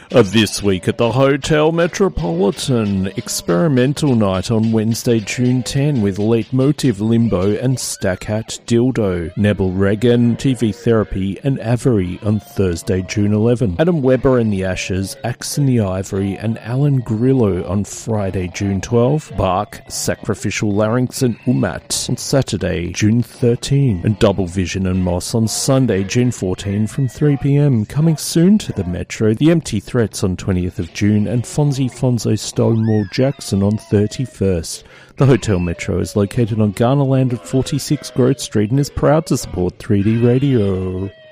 This week at the Hotel Metropolitan, experimental night on Wednesday, June 10 with Leitmotiv Limbo and Stackhat Dildo. Nebel Regan, TV Therapy and Avery on Thursday, June 11. Adam Weber and the Ashes, Axe and the Ivory and Alan Grillo on Friday, June 12. Bark, Sacrificial Larynx and Umat on Saturday, June 13. And Double Vision and Moss on Sunday, June 14 from 3pm. Coming soon to the Metro, The Empty Threats on 20th of June and Fonzie Fonzo Stonewall Jackson on 31st. The Hotel Metro is located on Garnerland at 46 Grove Street and is proud to support 3D Radio.